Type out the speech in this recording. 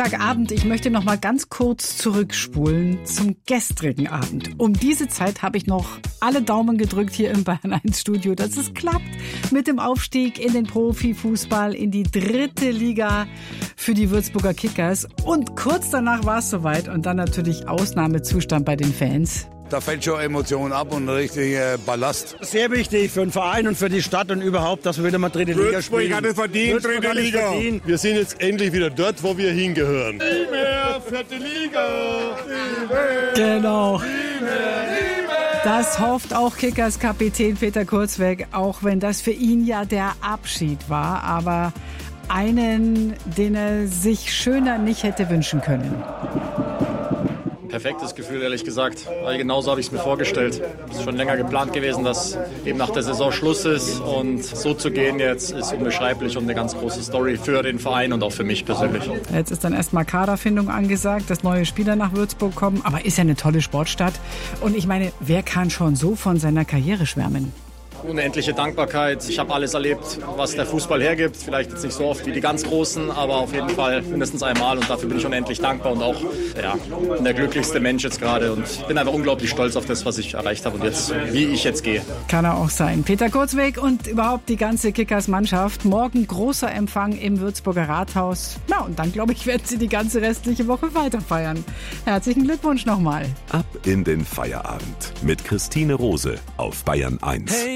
Freitagabend, ich möchte noch mal ganz kurz zurückspulen zum gestrigen Abend. Um diese Zeit habe ich noch alle Daumen gedrückt hier im Bayern 1 Studio, dass es klappt mit dem Aufstieg in den Profifußball, in die 3. Liga für die Würzburger Kickers. Und kurz danach war es soweit und dann natürlich Ausnahmezustand bei den Fans. Da fällt schon Emotion ab und richtig Ballast. Sehr wichtig für den Verein und für die Stadt und überhaupt, dass wir wieder mal 3. Liga spielen. Würzburg hat es verdient, 3. Liga. Wir sind jetzt endlich wieder dort, wo wir hingehören. Nie mehr 4. Liga. Genau. Das hofft auch Kickers-Kapitän Peter Kurzweg, auch wenn das für ihn ja der Abschied war. Aber einen, den er sich schöner nicht hätte wünschen können. Perfektes Gefühl, ehrlich gesagt. Weil genauso habe ich es mir vorgestellt. Es ist schon länger geplant gewesen, dass eben nach der Saison Schluss ist. Und so zu gehen jetzt ist unbeschreiblich und eine ganz große Story für den Verein und auch für mich persönlich. Jetzt ist dann erstmal Kaderfindung angesagt, dass neue Spieler nach Würzburg kommen. Aber ist ja eine tolle Sportstadt. Und ich meine, wer kann schon so von seiner Karriere schwärmen? Unendliche Dankbarkeit. Ich habe alles erlebt, was der Fußball hergibt. Vielleicht jetzt nicht so oft wie die ganz Großen, aber auf jeden Fall mindestens einmal. Und dafür bin ich unendlich dankbar und auch bin der glücklichste Mensch jetzt gerade. Und bin einfach unglaublich stolz auf das, was ich erreicht habe und jetzt, wie ich jetzt gehe. Kann er auch sein. Peter Kurzweg und überhaupt die ganze Kickers-Mannschaft. Morgen großer Empfang im Würzburger Rathaus. Na, und dann, glaube ich, werden sie die ganze restliche Woche weiter feiern. Herzlichen Glückwunsch nochmal. Ab in den Feierabend mit Christine Rose auf Bayern 1. Hey.